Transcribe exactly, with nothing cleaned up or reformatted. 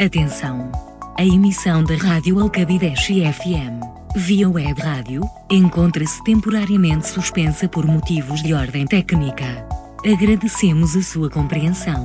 Atenção! A emissão da Rádio Alcabideche F M, via web rádio, encontra-se temporariamente suspensa por motivos de ordem técnica. Agradecemos a sua compreensão.